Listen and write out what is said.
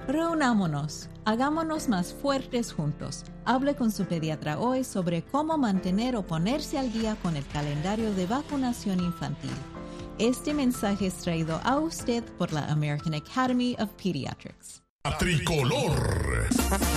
Reunámonos, hagámonos más fuertes juntos. Hable con su pediatra hoy sobre cómo mantener o ponerse al día con el calendario de vacunación infantil. Este mensaje es traído a usted por la American Academy of Pediatrics. Tricolor.